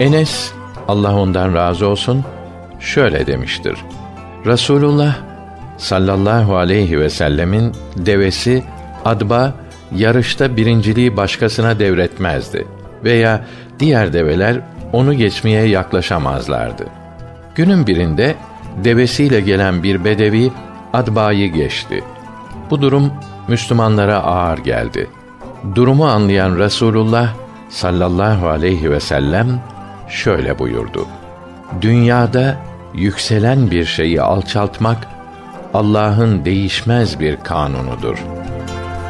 Enes, Allah ondan razı olsun, şöyle demiştir: Resulullah sallallahu aleyhi ve sellemin devesi Adba yarışta birinciliği başkasına devretmezdi veya diğer develer onu geçmeye yaklaşamazlardı. Günün birinde devesiyle gelen bir bedevi Adba'yı geçti. Bu durum Müslümanlara ağır geldi. Durumu anlayan Resulullah sallallahu aleyhi ve sellem şöyle buyurdu: Dünyada yükselen bir şeyi alçaltmak Allah'ın değişmez bir kanunudur.